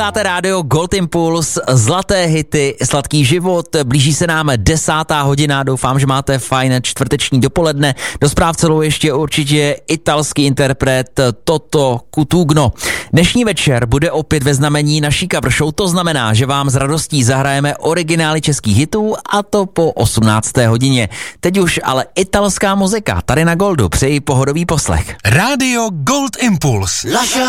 Dáte rádio Gold Impuls, zlaté hity, sladký život, blíží se nám 10. hodina, doufám, že máte fajn čtvrteční dopoledne. Do zpráv celou ještě určitě italský interpret Toto Cutugno. Dnešní večer bude opět ve znamení naší cover show, to znamená, že vám s radostí zahrajeme originály českých hitů a to po 18. hodině. Teď už ale italská muzika, tady na Goldu, přeji pohodový poslech. Rádio Gold Impuls.